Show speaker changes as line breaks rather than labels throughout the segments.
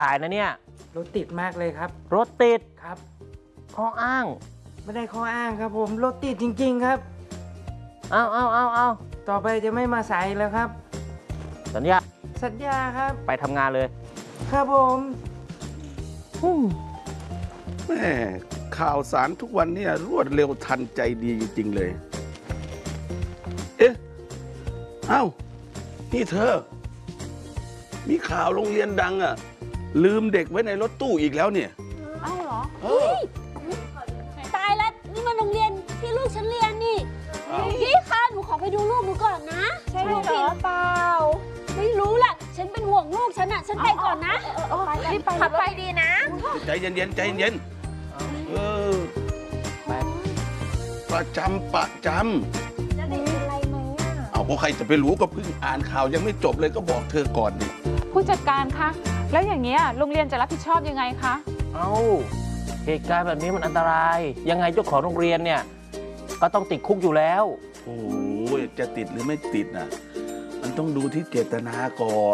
ตายนะเนี่ย
รถติดมากเลยครับ
รถติด
ครับ
ข้ออ้าง
ไม่ได้ข้ออ้างครับผมรถติดจริงๆครับ
เอา
ต่อไปจะไม่มาสายแล้วครับ
สัญญา
ครับ
ไปทำงานเลย
ครับผม
แม่ข่าวสารทุกวันนี้รวดเร็วทันใจดีจริงๆเลยเอ๊ะเอ้านี่เธอมีข่าวโรงเรียนดังอ่ะลืมเด็กไว้ในรถตู้อีกแล้วเนี่ย
เอ้าเหรอตายแล้วนี่มันโรงเรียนที่ลูกฉันเรียนนี่พี่คะหนูขอไปดูลูกหนูก่อนนะ
ใช่หรอเปล่า
ไม่รู้แหละฉันเป็นห่วงลูกฉันอ่ะฉันไปก่อนนะ
ขับไปดีนะ
ใจเย็นใจเย็นประจำ
แล้วเด็กเป็นไรไหม
เอาก็ใครจะไปรู้ก็เพิ่งอ่านข่าวยังไม่จบเลยก็บอกเธอก่อนดิ
ผู้จัดการคะแล้วอย่างเงี้ยโรงเรียนจะรับผิดชอบยังไงคะ
เหตุการณ์แบบนี้มันอันตรายยังไงเจ้าของโรงเรียนเนี่ยก็ต้องติดคุกอยู่แล้ว
โอ้ยจะติดหรือไม่ติดน่ะมันต้องดูที่เจตนาก่อน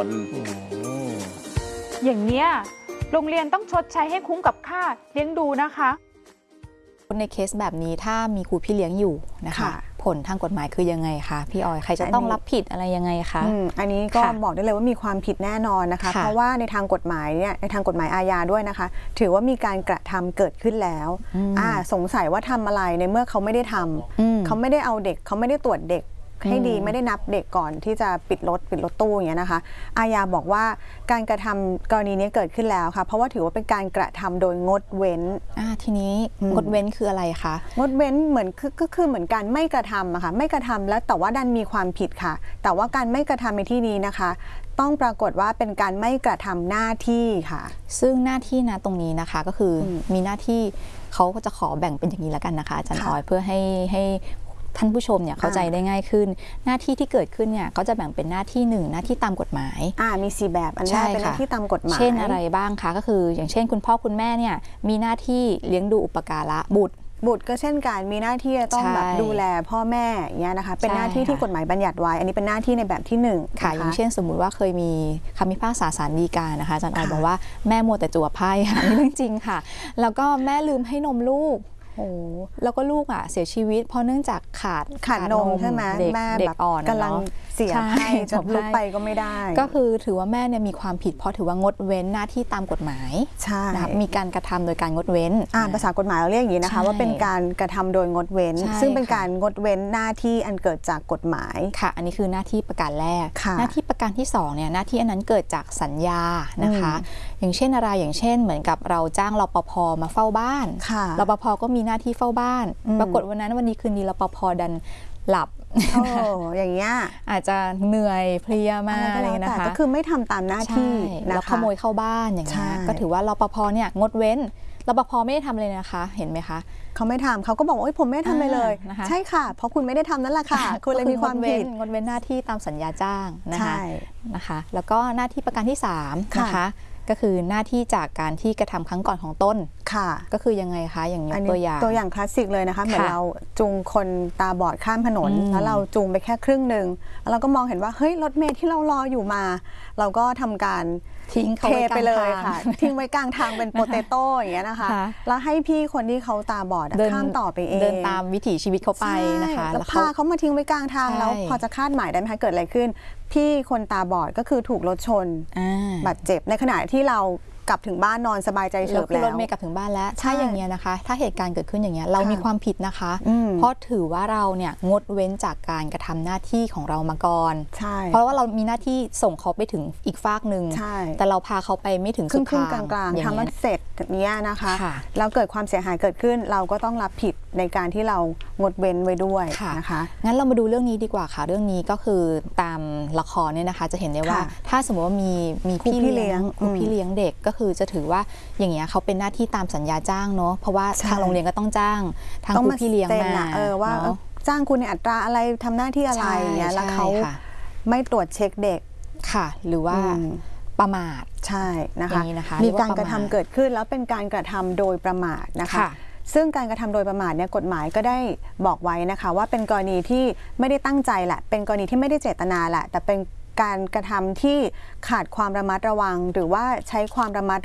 อย่างเนี้ยโรงเรียนต้องชดใช้ให้คุ้มกับค่าเลี้ยงดูนะคะ
ในเคสแบบนี้ถ้ามีครูพี่เลี้ยงอยู่นะคะผลทางกฎหมายคือยังไงคะพี่ออยใครจะต้องรับผิดอะไรยังไงคะ
อันนี้ก็บอกได้เลยว่ามีความผิดแน่นอนนะคะเพราะว่าในทางกฎหมายเนี่ยในทางกฎหมายอาญาด้วยนะคะถือว่ามีการกระทำเกิดขึ้นแล้วสงสัยว่าทำอะไรในเมื่อเขาไม่ได้ทำเขาไม่ได้เอาเด็กเขาไม่ได้ตรวจเด็กให้ดีไม่ได้นับเด็กก่อนที่จะปิดรถตู้อย่างเงี้ยนะคะอาญาบอกว่าการกระทำกรณีนี้เกิดขึ้นแล้วค่ะเพราะว่าถือว่าเป็นการกระทำโดยงดเว้น
ทีนี้งดเว้นคืออะไรคะ
งดเว้นเหมือนก็คือเหมือนการไม่กระทำอะค่ะไม่กระทำแล้วแต่ว่าดันมีความผิดค่ะแต่ว่าการไม่กระทำในที่นี้นะคะต้องปรากฏว่าเป็นการไม่กระทำหน้าที่ค่ะ
ซึ่งหน้าที่นะตรงนี้นะคะก็คือมีหน้าที่เขาก็จะขอแบ่งเป็นอย่างนี้แล้วกันนะคะอาจารย์ออยเพื่อให้ท่านผู้ชมเนี่ยเข้าใจได้ง่ายขึ้นหน้าที่ที่เกิดขึ้นเนี่ยก็จะแบ่งเป็นหน้าที่1หน้าที่ตามกฎหมาย
มี4แบบอันแรกเป็นหน้าที่ตามกฎหมาย
เช่นอะไรบ้างคะก็คืออย่างเช่นคุณพ่อคุณแม่เนี่ยมีหน้าที่เลี้ยงดูอุปการะบุตร
ก็เช่นกันมีหน้าที่จะต้องแบบดูแลพ่อแม่อย่างเงี้ยนะคะเป็นหน้าที่ที่กฎหมายบัญญัติไว้อันนี้เป็นหน้าที่ในแบบที่1
ค่ะอย่างเช่นสมมุติว่าเคยมีคำพิพากษาศาลฎีกานะคะอาจารย์ออยบอกว่าแม่มัวแต่จั่วไพ่ค่ะนี่เรื่องจริงค่ะแล้วก็แม่ลืมให้นมลูกแล้วก็ลูกเสียชีวิตเพราะเนื่องจากขาด
นมใช่ไหมแม่แบบกำลังเสียให้จะลุกไปก็ไม่ได้
ก็คือถือว่าแม่เนี่ยมีความผิดเพราะถือว่างดเว้นหน้าที่ตามกฎหมาย
ใช่
มีการกระทำโดยการงดเว้น
ภาษากฎหมายเราเรียกอย่างนี้นะคะว่าเป็นการกระทำโดยงดเว้นซึ่งเป็นการงดเว้นหน้าที่อันเกิดจากกฎหมาย
ค่ะอันนี้คือหน้าที่ประการแรกหน้าที่ประการที่2เนี่ยหน้าที่อันนั้นเกิดจากสัญญานะคะอย่างเช่นอะไรอย่างเช่นเหมือนกับเราจ้างรปภมาเฝ้าบ้านรปภก็มีหน้าที่เฝ้าบ้านปรากฏวันนี้คืนดีรปภดันหลับ
อย่างเงี้ย
อาจจะเหนื่อยเพลียมากอะไรนะคะ
ก็คือไม่ทำตามหน้าที่
แล้วขโมยเข้าบ้านอย่างเงี้ยก็ถือว่ารปภเนี่ยงดเว้นรปภไม่ได้ทำเลยนะคะเห็นไหมคะ
เขาไม่ทำเขาก็บอกว่าผมไม่ทำเลยใช่ค่ะเพราะคุณไม่ได้ทำนั่นแหละค่ะคุณเลยมีความผิด
งดเว้นหน้าที่ตามสัญญาจ้างนะคะแล้วก็หน้าที่ประการที่3นะคะก็คือหน้าที่จากการที่กระทำครั้งก่อนของต้น
ค่ะ
ก็คือยังไงคะอย่างยกตัว
อย่างคลาสสิกเลยนะคะเหมือนเราจูงคนตาบอดข้ามถนนแล้วเราจูงไปแค่ครึ่งหนึ่งแล้วเราก็มองเห็นว่าเฮ้ยรถเมล์ที่เรารออยู่มาเราก็ทำการ
ทิ้งเขา
ไปเลยค่ะทิ้งไว้กลางทางเป็นโปเตโต้อย่างเงี้ยนะคะแล้วให้พี่คนที่เขาตาบอดข้ามต่อไปเอง
เดินตามวิถีชีวิตเขาไปนะคะ
แล้วพาเขามาทิ้งไว้กลางทางแล้วพอจะคาดหมายได้ไหมคะเกิดอะไรขึ้นพี่คนตาบอดก็คือถูกรถชนบาดเจ็บในขณะที่เรากลับถึงบ้านนอนสบายใจเฉิบแล้ว
รถเมล์กลับถึงบ้านแล้วถ้าอย่างเงี้ยนะคะถ้าเหตุการณ์เกิดขึ้นอย่างเงี้ยเรามีความผิดนะคะเพราะถือว่าเราเนี่ยงดเว้นจากการกระทำหน้าที่ของเรามาก่อนเพราะว่าเรามีหน้าที่ส่งเขาไปถึงอีกฟากหนึ่งแต่เราพาเขาไปไม่ถึงสุดทาง
กลางๆทำมันเสร็จเนี้ยนะคะแล้วเกิดความเสียหายเกิดขึ้นเราก็ต้องรับผิดในการที่เรางดเว้นไว้ด้วยนะคะ
งั้นเรามาดูเรื่องนี้ดีกว่าค่ะเรื่องนี้ก็คือตามละครเนี่ยนะคะจะเห็นได้ว่าถ้าสมมติว่ามีพี่เลี้ยงเด็กก็คือจะถือว่าอย่างเงี้ยเขาเป็นหน้าที่ตามสัญญาจ้างเนาะเพราะว่าทางโรงเรียนก็ต้องจ้างทางครูพี่เลี้ยงมา
ว่าจ้างคุณในอัตราอะไรทำหน้าที่อะไรเงี้ยแล้วเขาไม่ตรวจเช็คเด็ก
ค่ะหรือว่าประมาท
ใช่นะคะมีการกระทำเกิดขึ้นแล้วเป็นการกระทำโดยประมาทนะคะซึ่งการกระทำโดยประมาทเนี่ยกฎหมายก็ได้บอกไว้นะคะว่าเป็นกรณีที่ไม่ได้ตั้งใจแหละเป็นกรณีที่ไม่ได้เจตนาแหละแต่เป็นการกระทำที่ขาดความระมัดระวังหรือว่าใช้ความระมัด